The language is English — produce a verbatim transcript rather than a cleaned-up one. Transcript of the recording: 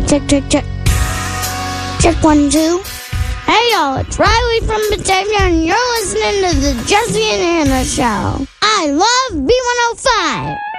Check, check, check. Check one, two. Hey, y'all, it's Riley from Batavia, and you're listening to the Jesse and Anna Show. I love B one oh five.